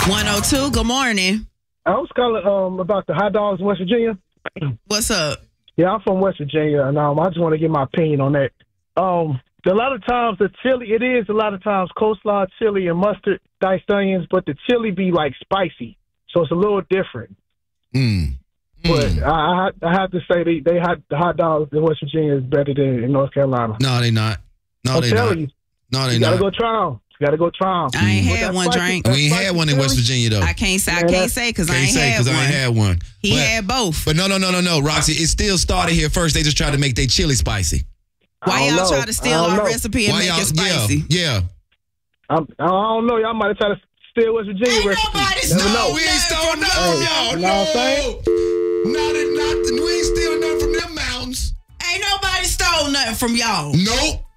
102, good morning. I was calling about the hot dogs in West Virginia. What's up? Yeah, I'm from West Virginia, and I just want to get my opinion on that. A lot of times the chili, it is a lot of times coleslaw, chili, and mustard, diced onions, but the chili be like spicy, so it's a little different. But I have to say the hot dogs in West Virginia is better than in North Carolina. No, they not. No, they not. You gotta go try them. You gotta go try them. I ain't had one drink. We ain't had one in West Virginia though. I can't say because I ain't had one. He had both. But no, Roxy, it still started here first. They just tried to make their chili spicy. Why y'all try to steal our recipe and make it spicy? Yeah. I don't know. Y'all might have tried to steal West Virginia recipe. Nobody stole we ain't stole nothing from y'all. You know what I'm saying? Nothing. We ain't stealing nothing from them mountains. Ain't nobody stole nothing from y'all. Nope.